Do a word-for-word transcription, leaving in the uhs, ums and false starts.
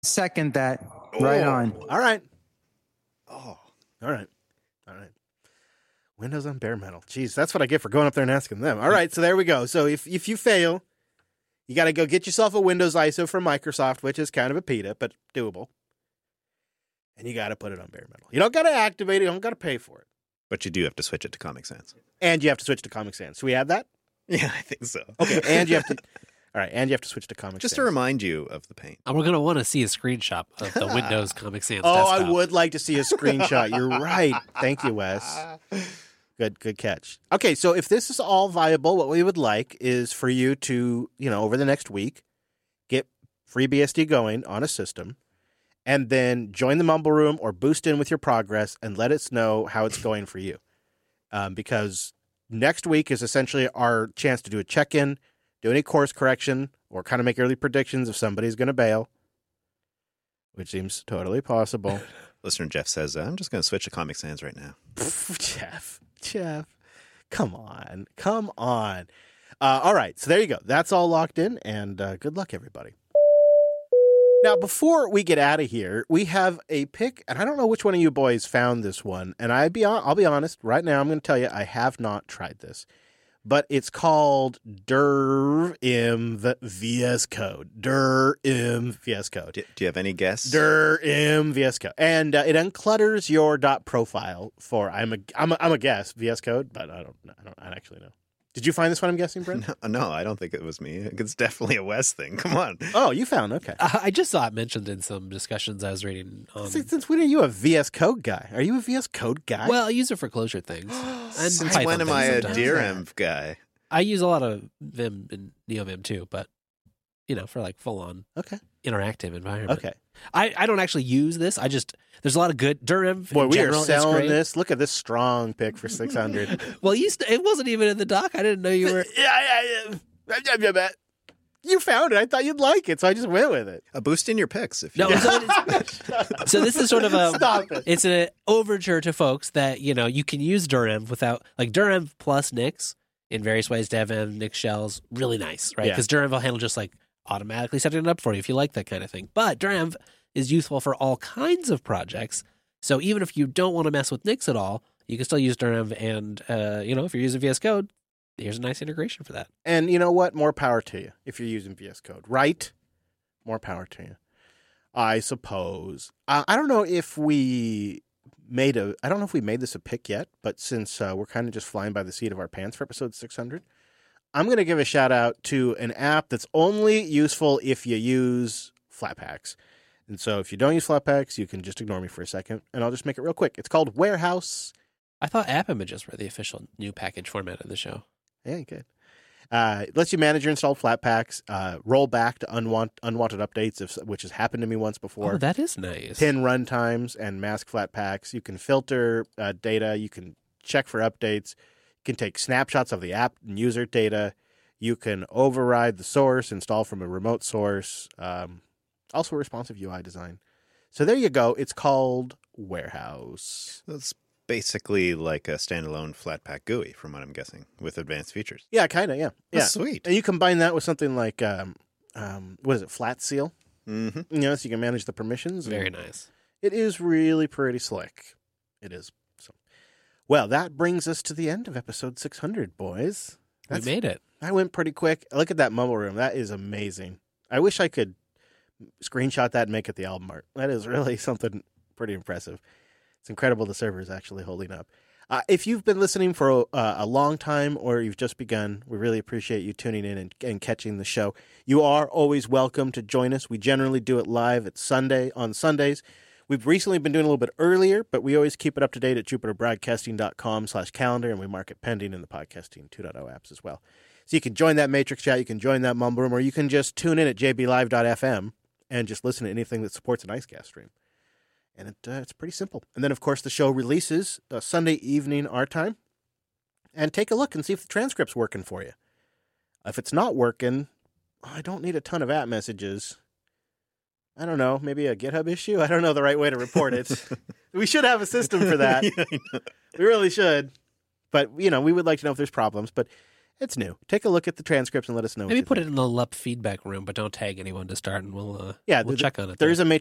Second that. Right Oh, on. All right. Oh, all right. All right. Windows on bare metal. Jeez, that's what I get for going up there and asking them. All right, so there we go. So if, if you fail, you got to go get yourself a Windows I S O from Microsoft, which is kind of a PETA, but doable. And you got to put it on bare metal. You don't got to activate it. You don't got to pay for it. But you do have to switch it to Comic Sans. And you have to switch to Comic Sans. So we have that? Yeah, I think so. Okay, and you have to... All right, and you have to switch to Comic Just Sans. to remind you of the paint. And we're going to want to see a screenshot of the Windows Comic Sans Oh, desktop. I would like to see a screenshot. You're right. Thank you, Wes. Good, good catch. Okay, so if this is all viable, what we would like is for you to, you know, over the next week, get FreeBSD going on a system, and then join the Mumble Room or boost in with your progress and let us know how it's going for you. Um, because next week is essentially our chance to do a check-in, do any course correction, or kind of make early predictions if somebody's going to bail, which seems totally possible. Listener Jeff says, I'm just going to switch to Comic Sans right now. Jeff, Jeff, come on, come on. Uh, all right, so there you go. That's all locked in, and uh, good luck, everybody. Now, before we get out of here, we have a pick, and I don't know which one of you boys found this one, and I be I'll be honest, right now I'm going to tell you I have not tried this. But it's called D R M V S Code. D R M V S Code. Do, do you have any guess? D R M V S Code. And uh, it unclutters your dot profile for, I'm a, I'm a, I'm a guess, V S Code, but I don't, I don't I don't actually know. Did you find this one, I'm guessing, Brent? No, no, I don't think it was me. It's definitely a Wes thing. Come on. Oh, you found, okay. Uh, I just saw it mentioned in some discussions I was reading. On... Since, since when are you a V S Code guy? Are you a V S Code guy? Well, I use it for Clojure things. And Since Python when am things I a sometimes. D R M guy? I use a lot of Vim and NeoVim too, but, you know, for like full-on okay. interactive environment. Okay. I, I don't actually use this. I just, there's a lot of good D R M. Boy, in we general, are is selling great. this. Look at this strong pick for six hundred. Well, you st- it wasn't even in the doc. I didn't know you were. yeah, yeah, yeah. You found it. I thought you'd like it, so I just went with it. A boost in your picks. If you No, so, it's, so this is sort of a, Stop it. it's an overture to folks that, you know, you can use D R M without, like D R M plus Nix in various ways, DevM, Nix shells, really nice, right? Yeah. Because D R M will handle just like automatically setting it up for you if you like that kind of thing. But D R M is useful for all kinds of projects. So even if you don't want to mess with Nix at all, you can still use D R M. And, uh, you know, if you're using V S Code, here's a nice integration for that. And you know what? More power to you if you're using V S Code, right? More power to you. I suppose. Uh, I don't know if we made a. I don't know if we made this a pick yet, but since uh, we're kind of just flying by the seat of our pants for episode six hundred, I'm going to give a shout out to an app that's only useful if you use Flatpaks. And so if you don't use Flatpaks, you can just ignore me for a second, and I'll just make it real quick. It's called Warehouse. I thought app images were the official new package format of the show. Yeah, good. Uh, it lets you manage your installed Flatpaks, uh, roll back to unwant- unwanted updates, if, which has happened to me once before. Oh, that is nice. Pin runtimes and mask Flatpaks. You can filter uh, data. You can check for updates. You can take snapshots of the app and user data. You can override the source, install from a remote source. Um, also, responsive U I design. So there you go. It's called Warehouse. That's basically like a standalone Flatpak G U I, from what I'm guessing, with advanced features. Yeah, kind of, yeah. Yeah. That's sweet. And you combine that with something like, um, um, what is it, Flat Seal? Mm-hmm. You know, so you can manage the permissions. Very and nice. It is really pretty slick. It is. So, well, that brings us to the end of episode six hundred, boys. That's, we made it. That went pretty quick. Look at that Mumble Room. That is amazing. I wish I could screenshot that and make it the album art. That is really something pretty impressive. It's incredible the server is actually holding up. Uh, if you've been listening for uh, a long time or you've just begun, we really appreciate you tuning in and, and catching the show. You are always welcome to join us. We generally do it live at Sunday on Sundays. We've recently been doing it a little bit earlier, but we always keep it up to date at jupiterbroadcasting.com slash calendar, and we mark it pending in the Podcasting two point oh apps as well. So you can join that Matrix chat, you can join that Mumble Room, or you can just tune in at j b live dot f m and just listen to anything that supports an IceCast stream. And it, uh, it's pretty simple. And then, of course, the show releases uh, Sunday evening our time. And take a look and see if the transcript's working for you. If it's not working, I don't need a ton of app messages. I don't know, maybe a GitHub issue? I don't know the right way to report it. We should have a system for that. Yeah, I know. We really should. But, you know, we would like to know if there's problems. But It's new. Take a look at the transcripts and let us know. Maybe what you put think. it in the L U P feedback room, but don't tag anyone to start, and we'll uh, Yeah, we'll the- check on it. There is a ma-